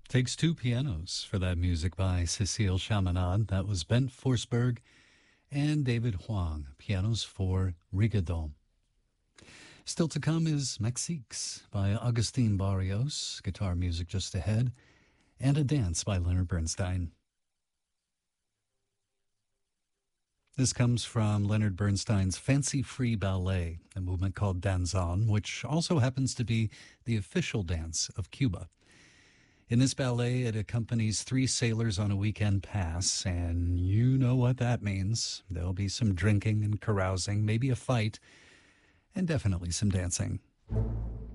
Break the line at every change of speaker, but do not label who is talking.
Takes two pianos for that music by Cécile Chaminade. That was Bent Forsberg and David Huang. Pianos for Rigodon. Still to come is Mexiques by Agustin Barrios. Guitar music just ahead. And a dance by Leonard Bernstein. This comes from Leonard Bernstein's Fancy Free Ballet, a movement called Danzón, which also happens to be the official dance of Cuba. In this ballet, it accompanies three sailors on a weekend pass, and you know what that means. There'll be some drinking and carousing, maybe a fight, and definitely some dancing.